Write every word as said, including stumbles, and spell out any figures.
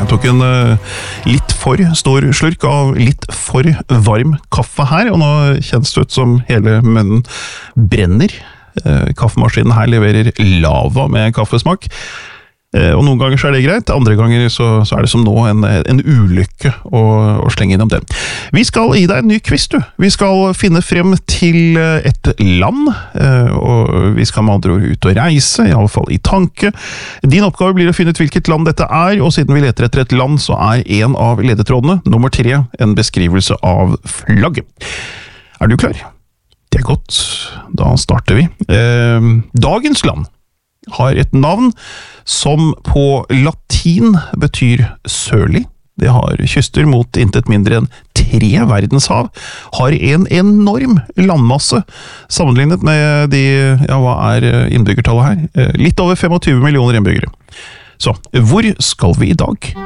Jeg tok en uh, litt for stor slurk av litt for varm kaffe her, og nå kjennes det ut som hele munnen brenner. Uh, kaffemaskinen her leverer lava med kaffesmak. Uh, og noen ganger så er det greit, andre ganger så, så er det som nå en, en ulykke å, å slenge innom den. Vi skal gi deg en ny quiz, du. Vi skal finne frem til et land, uh, og vi skal med andre ord ut og reise, i alle fall i tanke. Din oppgave blir å finne ut hvilket land dette er, og siden vi leter etter et land, så er en av ledetrådene, nummer tre, en beskrivelse av flagget. Er du klar? Det er godt. Da starter vi. Uh, dagens land har et navn som på latin betyr sørlig. Det har kyster mot intet mindre enn tre verdenshav, har en enorm landmasse, sammenlignet med de, ja, hva er innbyggertallet her? Litt over tjuefem millioner innbyggere. Så, hvor skal vi i dag?